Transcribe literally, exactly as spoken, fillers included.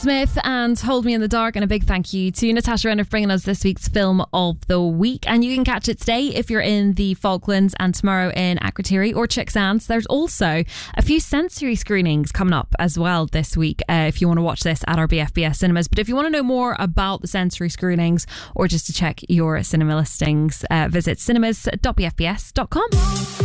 Smith and Hold Me in the Dark, and a big thank you to Natasha Renner for bringing us this week's film of the week. And you can catch it today if you're in the Falklands, and tomorrow in Akrotiri or Chicksans. There's also a few sensory screenings coming up as well this week uh, if you want to watch this at our B F B S cinemas. But if you want to know more about the sensory screenings or just to check your cinema listings, uh, visit cinemas dot b f b s dot com.